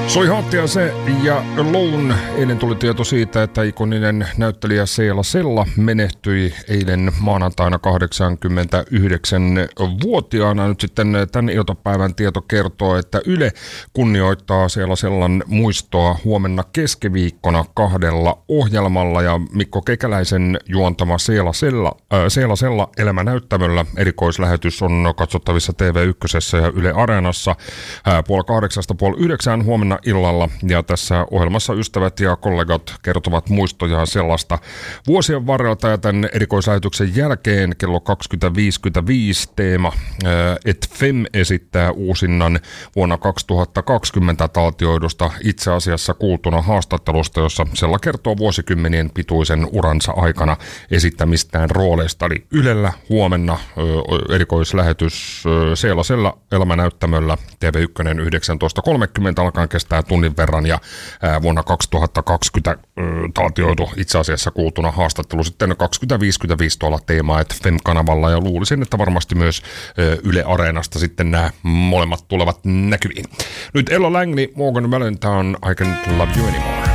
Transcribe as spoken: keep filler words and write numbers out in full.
Soi Hattia se ja Alone. Eilen tuli tieto siitä, että ikoninen näyttelijä Seela Sella menehtyi eilen maanantaina kahdeksankymmentäyhdeksänvuotiaana. Nyt sitten tämän iltapäivän tieto kertoo, että Yle kunnioittaa Seela Sellan muistoa huomenna keskiviikkona kahdella ohjelmalla. Ja Mikko Kekäläisen juontama Seela Sella, äh, Seela Sella elämänäyttämöllä erikoislähetys on katsottavissa T V yksi ja Yle Areenassa äh, puoli kahdeksasta puoli yhdeksään huomenna illalla, ja tässä ohjelmassa ystävät ja kollegat kertovat muistojaan Sellasta vuosien varrelta, ja tämän erikoislähetyksen jälkeen kello kaksikymmentä viisikymmentäviisi teema Et Fem esittää uusinnan vuonna kaksituhattakaksikymmentä taltioidusta itse asiassa kuultuna haastattelusta, jossa Sella kertoo vuosikymmenien pituisen uransa aikana esittämistään rooleista. Eli Ylellä huomenna erikoislähetys Seela Sella elämänäyttämöllä T V yksi yhdeksäntoista kolmekymmentä alkaen kestää tunnin verran, ja ää, vuonna kaksituhattakaksikymmentä ää, taltioitu itse asiassa kuultuna haastattelu sitten kaksikymmentä viisikymmentäviisi tuolla teemaa Et Fem-kanavalla, ja luulisin, että varmasti myös ää, Yle Areenasta sitten nämä molemmat tulevat näkyviin. Nyt Ella Langley, Morgan Valentine, I Can't Love You Anymore.